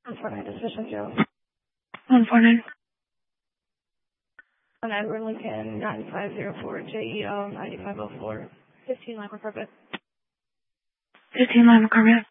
149 Decision Joe. 149. On Edward Lincoln, 9504 JEO 9504. 15 Lima Carpet. 15 Lima Carpet.